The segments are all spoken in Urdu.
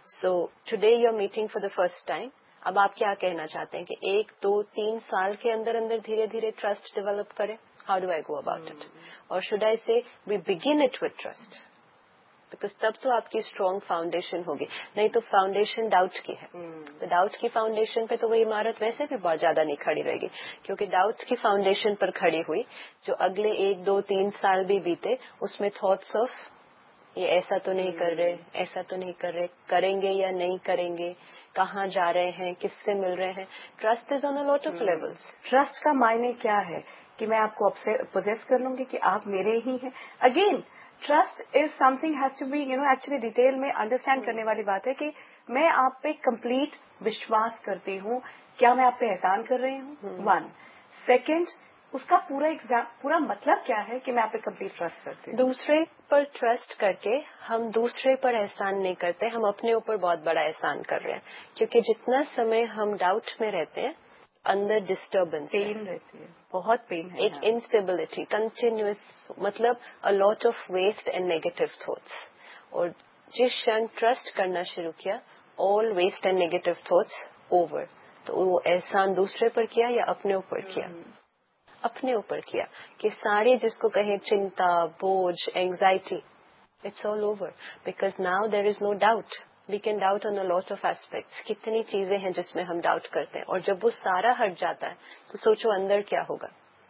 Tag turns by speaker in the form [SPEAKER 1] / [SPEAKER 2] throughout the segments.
[SPEAKER 1] So today you are meeting for the first time. اب آپ کیا کہنا چاہتے ہیں کہ 1 2 3 سال کے اندر اندر دھیرے دھیرے ٹرسٹ ڈیولپ کریں؟ How do I go about it? اور شوڈ آئی سے وی بگن اٹ وتھ ٹرسٹ؟ بیکاز تب تو آپ کی اسٹرانگ فاؤنڈیشن ہوگی. نہیں تو فاؤنڈیشن ڈاؤٹ کی ہے. ڈاؤٹ کی فاؤنڈیشن پہ تو وہ عمارت ویسے بھی بہت زیادہ نہیں کھڑی رہے گی, کیونکہ ڈاؤٹ کی فاؤنڈیشن پر کھڑی ہوئی جو اگلے 1 2 3 سال بھی بیتے, اس میں تھاٹس آف یہ ایسا تو نہیں کر رہے, ایسا تو نہیں کر رہے, کریں گے یا نہیں کریں گے, کہاں جا رہے ہیں, کس سے مل رہے ہیں. Trust is on a lot of levels.
[SPEAKER 2] Trust کا معنی کیا ہے کہ میں آپ کو پوزیس کر لوں گی کہ آپ میرے ہی ہیں. Again trust is some thing has to be actually detail میں انڈرسٹینڈ کرنے والی بات ہے کہ میں آپ پہ کمپلیٹ وشواس کرتی ہوں. کیا میں آپ پہ احسان کر رہی ہوں؟ 1. سیکنڈ, اس کا پورا مطلب کیا ہے کہ میں آپ پہ کمپلیٹ ٹرسٹ کرتی ہوں.
[SPEAKER 1] دوسرے پر ٹرسٹ کر کے ہم دوسرے پر احسان نہیں کرتے, ہم اپنے اوپر بہت بڑا احسان کر رہے ہیں. کیونکہ جتنا سمے ہم ڈاؤٹ میں رہتے ہیں اندر ڈسٹربنس,
[SPEAKER 2] پین رہتی ہے, بہت پین ہے,
[SPEAKER 1] ایک انسٹیبلٹی, کنٹینیوس, مطلب a lot of waste and negative thoughts. اور جس شن ٹرسٹ کرنا شروع کیا, all waste and negative thoughts over. تو وہ احسان دوسرے پر کیا یا اپنے اوپر کیا؟ اپنے اوپر کیا کہ سارے جس کو کہیں چنتا, بوجھ, anxiety, it's all over because now there is no doubt. We can doubt on a lot of aspects. کتنی چیزیں ہیں جس میں ہم ڈاؤٹ کرتے ہیں, اور جب وہ سارا ہٹ جاتا ہے تو سوچو اندر کیا ہوگا.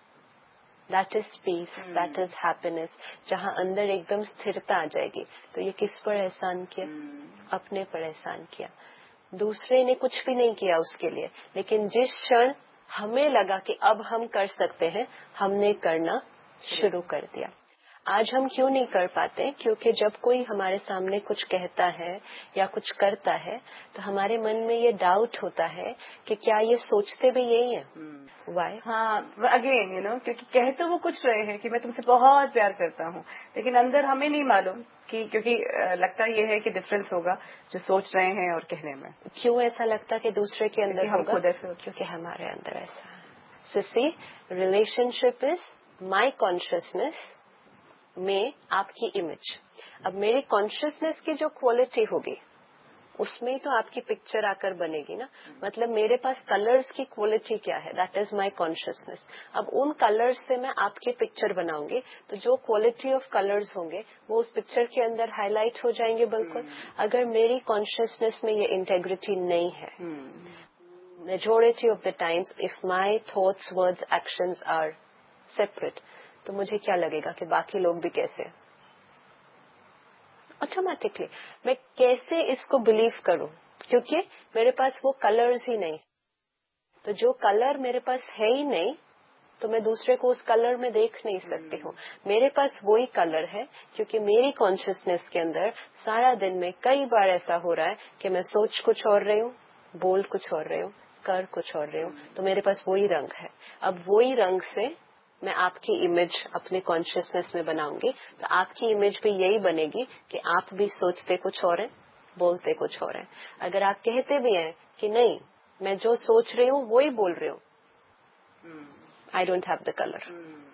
[SPEAKER 1] That is piece, that is happiness. جہاں اندر ایک دم استھرتا آ جائے گی تو یہ کس پر احسان کیا؟ اپنے پر احسان کیا. دوسرے نے کچھ بھی نہیں کیا اس کے لیے, لیکن جس شن ہمیں لگا کہ اب ہم کر سکتے ہیں, ہم نے کرنا شروع کر دیا. آج ہم کیوں نہیں کر پاتے؟ کیونکہ جب کوئی ہمارے سامنے کچھ کہتا ہے یا کچھ کرتا ہے تو ہمارے من میں یہ ڈاؤٹ ہوتا ہے کہ کیا یہ سوچتے بھی یہی ہیں. وائی؟
[SPEAKER 2] ہاں, اگین کیونکہ کہہ تو وہ کچھ رہے ہیں کہ میں تم سے بہت پیار کرتا ہوں, لیکن اندر ہمیں نہیں معلوم کہ کیونکہ لگتا یہ ہے کہ ڈفرینس ہوگا جو سوچ رہے ہیں اور کہنے میں.
[SPEAKER 1] کیوں ایسا لگتا کہ دوسرے کے اندر
[SPEAKER 2] ہم
[SPEAKER 1] ہوگا؟
[SPEAKER 2] خود ایسے
[SPEAKER 1] کیونکہ ہمارے اندر ایسا ہے. سو سی, ریلیشن شپ از مائی کانشیسنیس میں آپ کی امیج. اب میری کانشیسنیس کی جو کوالٹی ہوگی اس میں تو آپ کی پکچر آ کر بنے گی نا. مطلب میرے پاس کلرز کی کوالٹی کیا ہے, دیٹ از مائی کانشیسنیس. اب ان کلرز سے میں آپ کی پکچر بناؤں گی تو جو کوالٹی آف کلرز ہوں گے وہ اس پکچر کے اندر ہائی لائٹ ہو جائیں گے. بالکل. اگر میری کانشیسنیس میں یہ انٹیگریٹی نہیں ہے, majority of the times if my thoughts, words, actions are separate, تو مجھے کیا لگے گا کہ باقی لوگ بھی کیسے. آٹومیٹکلی میں کیسے اس کو بلیو کروں, کیونکہ میرے پاس وہ کلرز ہی نہیں. تو جو کلر میرے پاس ہے ہی نہیں تو میں دوسرے کو اس کلر میں دیکھ نہیں سکتی ہوں. میرے پاس وہی کلر ہے کیونکہ میری کانشیسنیس کے اندر سارا دن میں کئی بار ایسا ہو رہا ہے کہ میں سوچ کچھ اور رہی ہوں, بول کچھ اور رہی ہوں, کر کچھ اور رہی ہوں. تو میرے پاس وہی رنگ ہے. اب وہی رنگ سے میں آپ کی امیج اپنی کانشیسنیس میں بناؤں گی تو آپ کی امیج بھی یہی بنے گی کہ آپ بھی سوچتے کچھ اور ہیں, بولتے کچھ اور ہیں. اگر آپ کہتے بھی ہیں کہ نہیں میں جو سوچ رہی ہوں وہی بول رہی ہوں, I don't have the colour,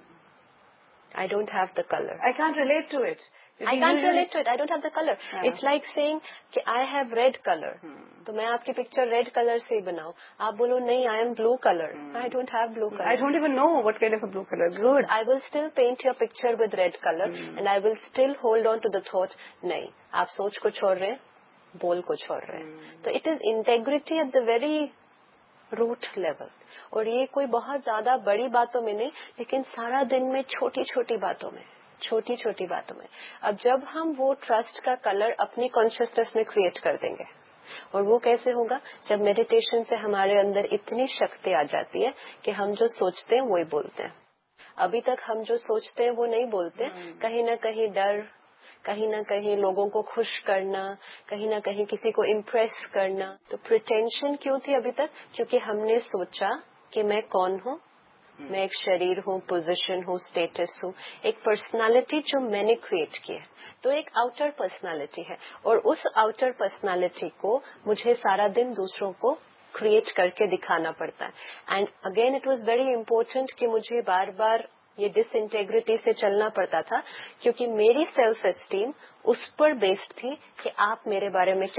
[SPEAKER 1] I don't have the colour,
[SPEAKER 2] I can't relate to it.
[SPEAKER 1] I can't relate to it. I don't have the color. It's like saying کہ I have red color. تو میں آپ کی پکچر ریڈ کلر سے ہی بناؤں, آپ بولو نہیں I am blue color. I don't have blue color.
[SPEAKER 2] I don't even know what kind of a blue color. Good.
[SPEAKER 1] I will still paint your picture with red color and I will still hold on to the thought نہیں آپ سوچ کچھ اور رہے, بول کچھ اور رہے. تو it is integrity at the very root level. اور یہ کوئی بہت زیادہ بڑی باتوں میں نہیں, لیکن سارا دن میں چھوٹی چھوٹی باتوں میں, چھوٹی چھوٹی باتوں میں. اب جب ہم وہ ٹرسٹ کا کلر اپنی کانشیسنیس میں کریٹ کر دیں گے, اور وہ کیسے ہوگا جب میڈیٹیشن سے ہمارے اندر اتنی شکتی آ جاتی ہے کہ ہم جو سوچتے ہیں وہی بولتے ہیں. ابھی تک ہم جو سوچتے ہیں وہ نہیں بولتے, کہیں نہ کہیں ڈر, کہیں نہ کہیں لوگوں کو خوش کرنا, کہیں نہ کہیں کسی کو امپریس کرنا. تو پریٹینشن کیوں تھی ابھی تک؟ کیونکہ ہم نے سوچا کہ میں کون ہوں, میں ایک شریر ہوں, پوزیشن ہوں, اسٹیٹس ہوں, ایک پرسنالٹی جو میں نے کریٹ کی ہے. تو ایک آؤٹر پرسنالٹی ہے, اور اس آؤٹر پرسنالٹی کو مجھے سارا دن دوسروں کو کریٹ کر کے دکھانا پڑتا ہے. And again it was very important کہ مجھے بار بار یہ ڈس انٹیگریٹی سے چلنا پڑتا تھا, کیونکہ میری سیلف اسٹیم اس پر بیسڈ تھی کہ آپ میرے بارے میں